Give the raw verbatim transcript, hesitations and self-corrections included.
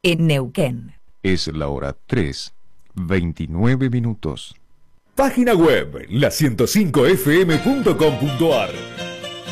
en Neuquén. Es la hora tres, veintinueve minutos. Página web la ciento cinco f m punto com punto a r.